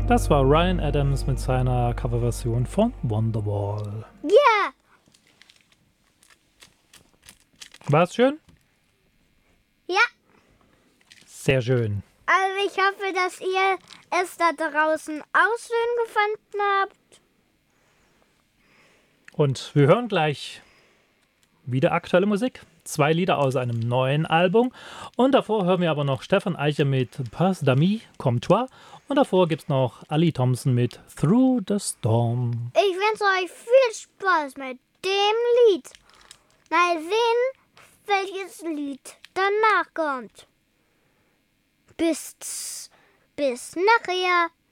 Das war Ryan Adams mit seiner Coverversion von Wonderwall. Ja, War's schön? ja. Sehr schön. Also ich hoffe, dass ihr es da draußen auch schön gefunden habt. Und wir hören gleich wieder aktuelle Musik. 2 Lieder aus einem neuen Album. Und davor hören wir aber noch Stefan Eicher mit Pas d'Ami, Comme toi. Und davor gibt's noch Ali Thompson mit Through the Storm. Ich wünsche euch viel Spaß mit dem Lied. Mal sehen, welches Lied danach kommt. Bis nachher.